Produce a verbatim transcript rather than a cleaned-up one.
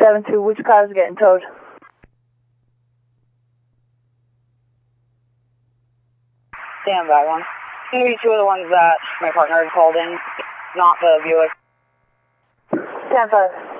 seven two, which car is getting towed? Stand by one. It's going to be two of the ones that my partner had called in, not the Buick. Stand five.